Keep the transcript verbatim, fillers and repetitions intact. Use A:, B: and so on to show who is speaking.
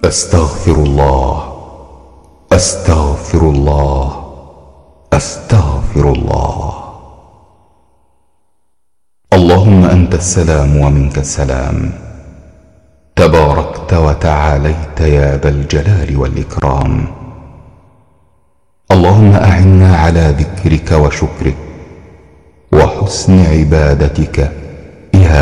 A: أستغفر الله أستغفر الله أستغفر الله. اللهم أنت السلام ومنك السلام، تباركت وتعاليت يا ذا الجلال والإكرام. اللهم أعنا على ذكرك وشكرك وحسن عبادتك